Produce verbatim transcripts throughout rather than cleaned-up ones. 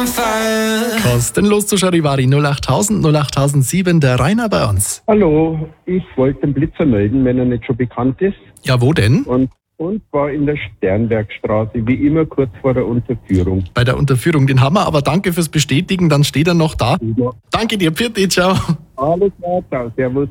on fire. Kostenlos zu Charivari null achttausend null achttausendsieben, der Rainer bei uns. Hallo, ich wollte den Blitzer melden, wenn er nicht schon bekannt ist. Ja, wo denn? Und, und war in der Sternbergstraße, wie immer kurz vor der Unterführung. Bei der Unterführung, den haben wir, aber danke fürs Bestätigen, dann steht er noch da. Ja. Danke dir, Pirti, ciao. Alles klar, ciao, servus.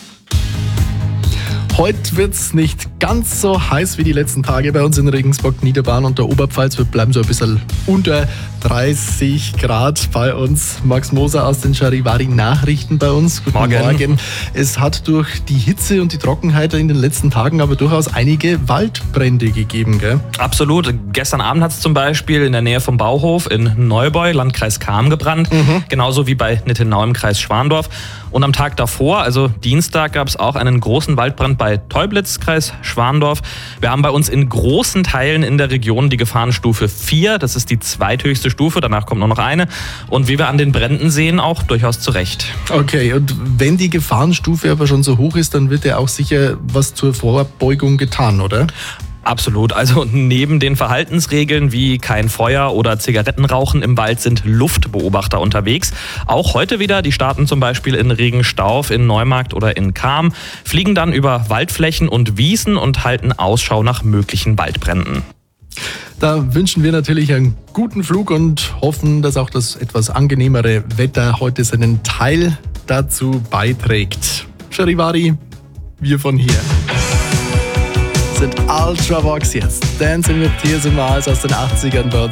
Heute wird's nicht ganz so heiß wie die letzten Tage bei uns in Regensburg, Niederbayern und der Oberpfalz. Wir bleiben so ein bisschen unter dreißig Grad bei uns. Max Moser aus den Charivari-Nachrichten bei uns. Guten Morgen. Morgen. Es hat durch die Hitze und die Trockenheit in den letzten Tagen aber durchaus einige Waldbrände gegeben, gell? Absolut. Gestern Abend hat es zum Beispiel in der Nähe vom Bauhof in Neubeu, Landkreis Cham, gebrannt. Mhm. Genauso wie bei Nittenau im Kreis Schwandorf. Und am Tag davor, also Dienstag, gab es auch einen großen Waldbrand bei Teublitz, Kreis Schwandorf. Wir haben bei uns in großen Teilen in der Region die Gefahrenstufe vier. Das ist die zweithöchste Stufe, danach kommt nur noch eine. Und wie wir an den Bränden sehen, auch durchaus zu Recht. Okay, und wenn die Gefahrenstufe aber schon so hoch ist, dann wird ja auch sicher was zur Vorbeugung getan, oder? Absolut. Also neben den Verhaltensregeln wie kein Feuer oder Zigarettenrauchen im Wald sind Luftbeobachter unterwegs. Auch heute wieder. Die starten zum Beispiel in Regenstauf, in Neumarkt oder in Cham, fliegen dann über Waldflächen und Wiesen und halten Ausschau nach möglichen Waldbränden. Da wünschen wir natürlich einen guten Flug und hoffen, dass auch das etwas angenehmere Wetter heute seinen Teil dazu beiträgt. Charivari, wir von hier sind Ultravox jetzt. Dancing with Tears in My Eyes aus den achtzigern bei uns.